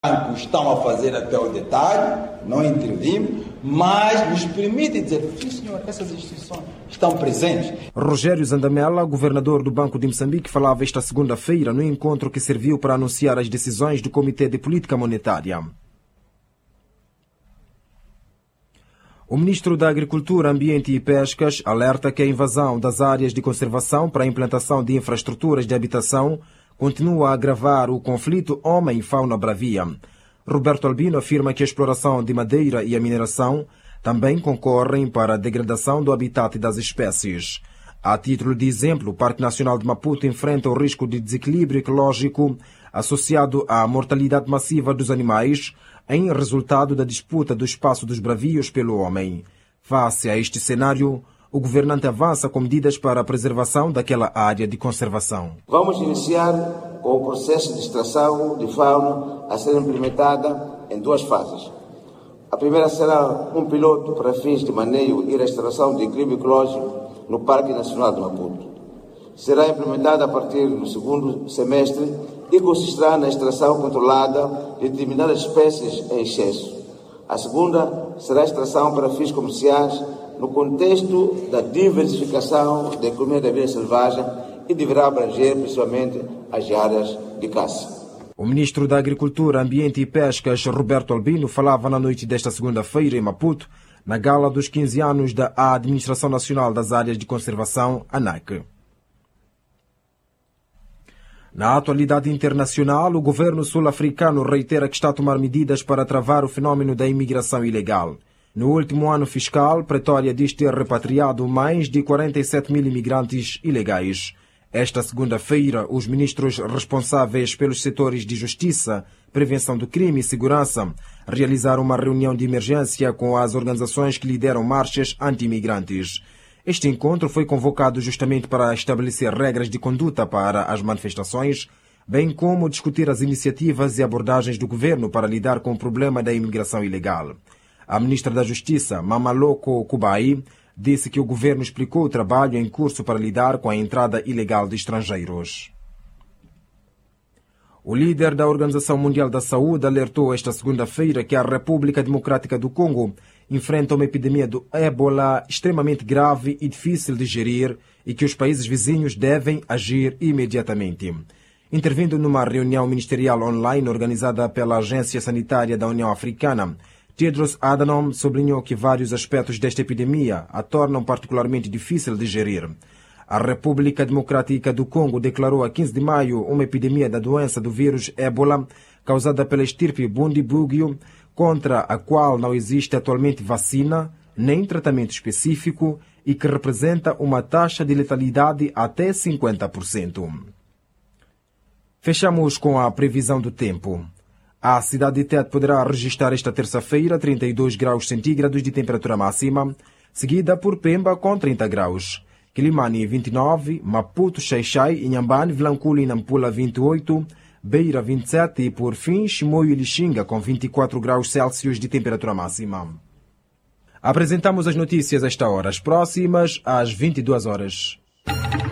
estão a fazer até o detalhe, não intervimos, mas nos permite dizer, sim senhor, essas instituições estão presentes. Rogério Zandamela, governador do Banco de Moçambique, falava esta segunda-feira no encontro que serviu para anunciar as decisões do Comitê de Política Monetária. O ministro da Agricultura, Ambiente e Pescas alerta que a invasão das áreas de conservação para a implantação de infraestruturas de habitação continua a agravar o conflito homem-fauna bravia. Roberto Albino afirma que a exploração de madeira e a mineração também concorrem para a degradação do habitat das espécies. A título de exemplo, o Parque Nacional de Maputo enfrenta o risco de desequilíbrio ecológico associado à mortalidade massiva dos animais em resultado da disputa do espaço dos bravios pelo homem. Face a este cenário, o governante avança com medidas para a preservação daquela área de conservação. Vamos iniciar com o processo de extração de fauna a ser implementada em 2 fases. A primeira será um piloto para fins de manejo e restauração de equilíbrio ecológico no Parque Nacional de Maputo. Será implementada a partir do 2º semestre e consistirá na extração controlada de determinadas espécies em excesso. A segunda será a extração para fins comerciais no contexto da diversificação da economia da vida selvagem e deverá abranger principalmente as áreas de caça. O ministro da Agricultura, Ambiente e Pescas, Roberto Albino, falava na noite desta segunda-feira em Maputo, na gala dos 15 anos da Administração Nacional das Áreas de Conservação, ANAC. Na atualidade internacional, o governo sul-africano reitera que está a tomar medidas para travar o fenômeno da imigração ilegal. No último ano fiscal, Pretória diz ter repatriado mais de 47 mil imigrantes ilegais. Esta segunda-feira, os ministros responsáveis pelos setores de Justiça, Prevenção do Crime e Segurança realizaram uma reunião de emergência com as organizações que lideram marchas anti-imigrantes. Este encontro foi convocado justamente para estabelecer regras de conduta para as manifestações, bem como discutir as iniciativas e abordagens do governo para lidar com o problema da imigração ilegal. A ministra da Justiça, Mamaloko Kubai, disse que o governo explicou o trabalho em curso para lidar com a entrada ilegal de estrangeiros. O líder da Organização Mundial da Saúde alertou esta segunda-feira que a República Democrática do Congo enfrenta uma epidemia do ébola extremamente grave e difícil de gerir e que os países vizinhos devem agir imediatamente. Intervindo numa reunião ministerial online organizada pela Agência Sanitária da União Africana, Tedros Adhanom sublinhou que vários aspectos desta epidemia a tornam particularmente difícil de gerir. A República Democrática do Congo declarou a 15 de maio uma epidemia da doença do vírus ébola causada pela estirpe Bundibugyo, contra a qual não existe atualmente vacina nem tratamento específico e que representa uma taxa de letalidade até 50%. Fechamos com a previsão do tempo. A cidade de Tete poderá registrar esta terça-feira 32 graus centígrados de temperatura máxima, seguida por Pemba com 30 graus. Quilimane 29, Maputo, Xai-Xai, Inhambane, Vilanculo e Nampula 28, Beira 27 e, por fim, Chimoio e Lixinga com 24 graus Celsius de temperatura máxima. Apresentamos as notícias a esta hora, as próximas às 22 horas.